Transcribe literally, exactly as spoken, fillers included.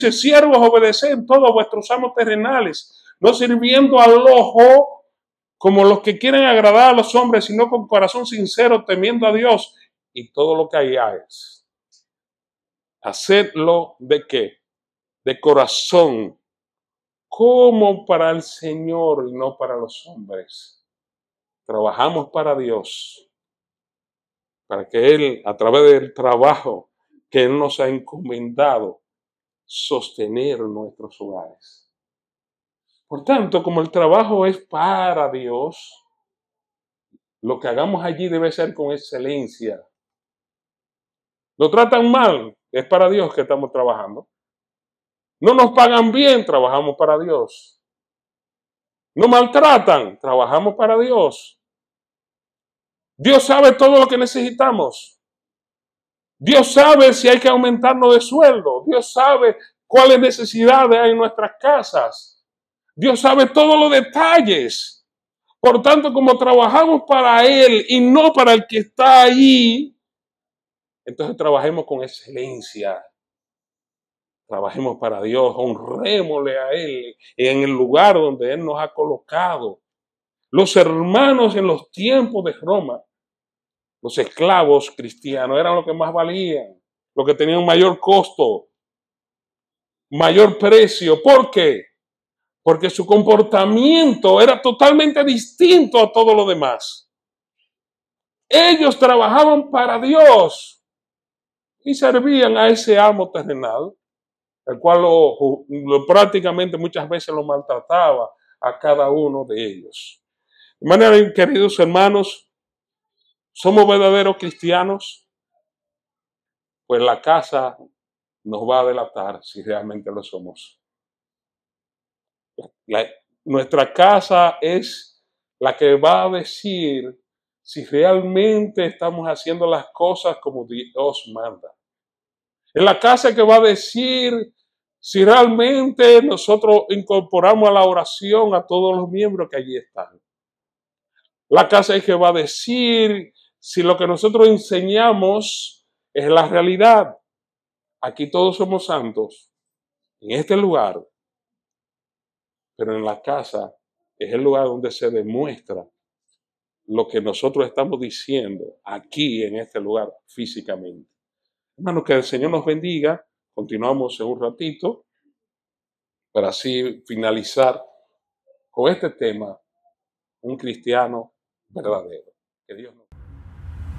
siervos, obedeced todos a vuestros amos terrenales, no sirviendo al ojo como los que quieren agradar a los hombres, sino con corazón sincero, temiendo a Dios. Y todo lo que hayáis, hacedlo ¿de qué? De corazón, como para el Señor y no para los hombres. Trabajamos para Dios, para que Él, a través del trabajo que Él nos ha encomendado, sostener nuestros hogares. Por tanto, como el trabajo es para Dios, lo que hagamos allí debe ser con excelencia. Lo tratan mal, es para Dios que estamos trabajando. No nos pagan bien, trabajamos para Dios. No maltratan, trabajamos para Dios. Dios sabe todo lo que necesitamos. Dios sabe si hay que aumentarnos de sueldo. Dios sabe cuáles necesidades hay en nuestras casas. Dios sabe todos los detalles. Por tanto, como trabajamos para Él y no para el que está ahí, entonces trabajemos con excelencia. Trabajemos para Dios, honrémosle a Él en el lugar donde Él nos ha colocado. Los hermanos en los tiempos de Roma, los esclavos cristianos, eran los que más valían, los que tenían mayor costo, mayor precio. ¿Por qué? Porque su comportamiento era totalmente distinto a todo lo demás. Ellos trabajaban para Dios y servían a ese amo terrenal, el cual lo, lo, prácticamente muchas veces lo maltrataba a cada uno de ellos. De manera, queridos hermanos, ¿somos verdaderos cristianos? Pues la casa nos va a delatar si realmente lo somos. La, nuestra casa es la que va a decir si realmente estamos haciendo las cosas como Dios manda. Es la casa que va a decir si realmente nosotros incorporamos a la oración a todos los miembros que allí están. La casa es que va a decir si lo que nosotros enseñamos es la realidad. Aquí todos somos santos, en este lugar, pero en la casa es el lugar donde se demuestra lo que nosotros estamos diciendo aquí en este lugar físicamente. Hermanos, que el Señor nos bendiga. Continuamos en un ratito para así finalizar con este tema, un cristiano verdadero. Que Dios nos